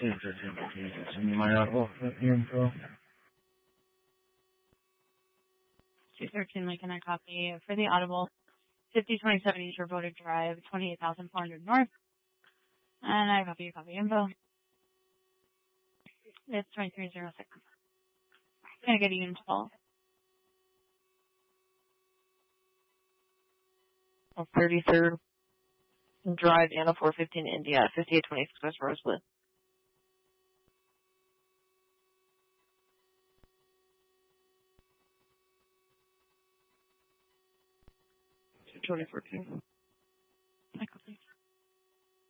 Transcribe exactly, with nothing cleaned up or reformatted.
Jesus, Jesus. And my audible info. two thirteen Lincoln, I copy. For the audible, fifty twenty-seven East Road Drive, twenty-eight thousand four hundred North. And I copy, copy info. It's twenty-three oh six. Gonna get a unit twelve. thirty-third Drive, Anna four fifteen, India, fifty-eight twenty-six West Rosewood. twenty fourteen.